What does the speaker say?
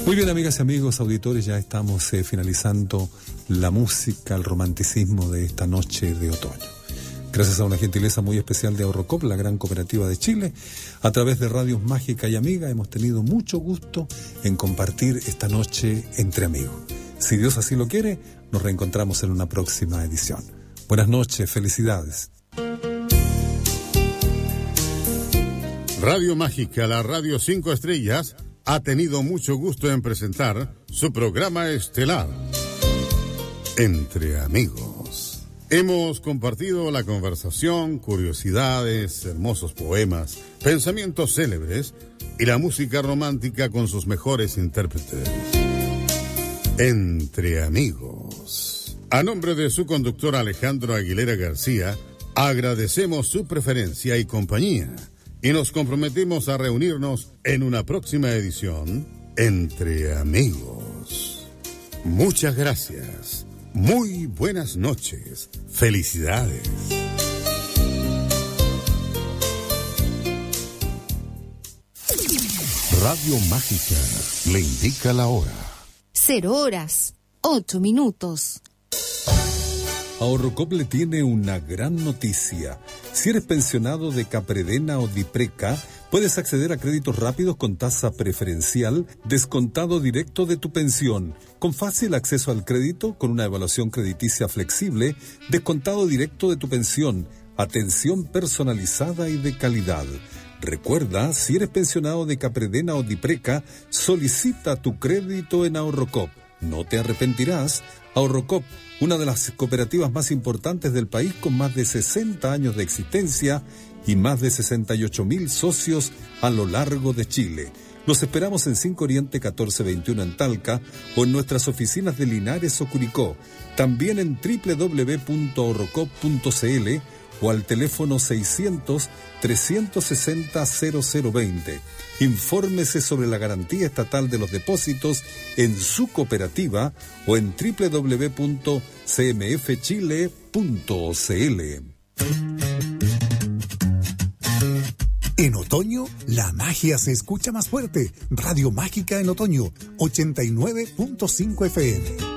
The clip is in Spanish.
Muy bien, amigas y amigos, auditores, ya estamos finalizando la música, el romanticismo de esta noche de otoño. Gracias a una gentileza muy especial de Ahorrocop, la gran cooperativa de Chile, a través de Radios Mágica y Amiga, hemos tenido mucho gusto en compartir esta noche entre amigos. Si Dios así lo quiere, nos reencontramos en una próxima edición. Buenas noches, felicidades. Radio Mágica, la Radio 5 Estrellas, ha tenido mucho gusto en presentar su programa estelar, Entre Amigos. Hemos compartido la conversación, curiosidades, hermosos poemas, pensamientos célebres y la música romántica con sus mejores intérpretes. Entre Amigos. A nombre de su conductor Alejandro Aguilera García, agradecemos su preferencia y compañía. Y nos comprometimos a reunirnos en una próxima edición Entre Amigos. Muchas gracias. Muy buenas noches. Felicidades. Radio Mágica le indica la hora. 0:08. Ahorrocop le tiene una gran noticia. Si eres pensionado de Capredena o Dipreca, puedes acceder a créditos rápidos con tasa preferencial, descontado directo de tu pensión, con fácil acceso al crédito, con una evaluación crediticia flexible, descontado directo de tu pensión, atención personalizada y de calidad. Recuerda, si eres pensionado de Capredena o Dipreca, solicita tu crédito en Ahorrocop. No te arrepentirás. Ahorrocop, una de las cooperativas más importantes del país, con más de 60 años de existencia y más de 68,000 socios a lo largo de Chile. Los esperamos en 5 Oriente 1421 en Talca o en nuestras oficinas de Linares o Curicó. También en www.ahorrocop.cl o al teléfono 600-360-0020. Infórmese sobre la garantía estatal de los depósitos en su cooperativa o en www.cmfchile.cl. En otoño, la magia se escucha más fuerte. Radio Mágica en otoño, 89.5 FM.